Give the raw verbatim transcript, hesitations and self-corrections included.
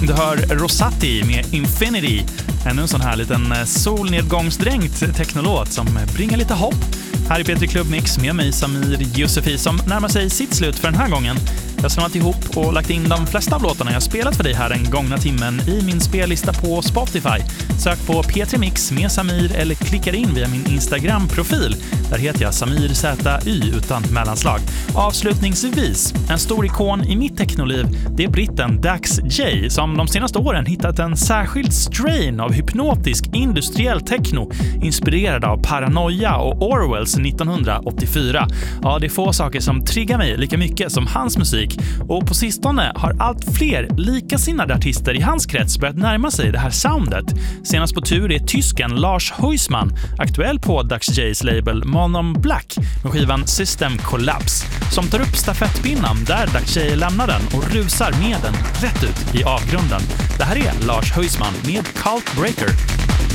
Du hör Rosati med Infinity. Ännu en sån här liten solnedgångsdrängt technolåt som bringar lite hopp. Här är P tre Klubbmix med mig Samir Josefi som närmar sig sitt slut för den här gången. Jag har slånat ihop och lagt in de flesta av låtarna jag spelat för dig här den gångna timmen i min spellista på Spotify. Sök på P tre Mix med Samir eller klicka in via min Instagram-profil. Där heter jag Samir Z Y utan mellanslag. Avslutningsvis, en stor ikon i mitt technoliv, det är britten Dax J som de senaste åren hittat en särskild strain av hypnotisk industriell techno inspirerad av Paranoia och Orwells nittonhundraåttiofyra. Ja, det är få saker som triggar mig lika mycket som hans musik. Och på sistone har allt fler likasinnade artister i hans krets börjat närma sig det här soundet. Senast på tur är tysken Lars Huisman, aktuell på Dax J's label Monon Black med skivan System Collapse, som tar upp stafettpinnen där Dax J lämnar den och rusar med den rätt ut i avgrunden. Det här är Lars Huisman med Cult Breaker.